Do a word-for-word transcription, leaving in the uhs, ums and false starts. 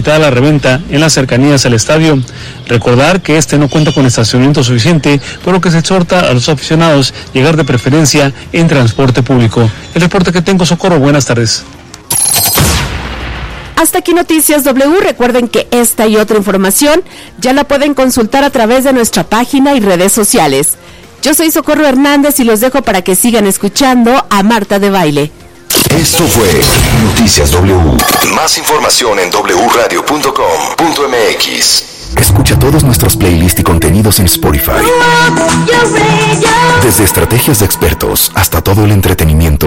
limitada la reventa en las cercanías al estadio. Recordar que este no cuenta con estacionamiento suficiente, por lo que se exhorta a los aficionados llegar de preferencia en transporte público. El reporte que tengo, Socorro, buenas tardes. Hasta aquí Noticias W. Recuerden que esta y otra información ya la pueden consultar a través de nuestra página y redes sociales. Yo soy Socorro Hernández y los dejo para que sigan escuchando a Marta de Baile. Esto fue Noticias W. Más información en doble u radio punto com punto m x. Escucha todos nuestros playlists y contenidos en Spotify. Desde estrategias de expertos hasta todo el entretenimiento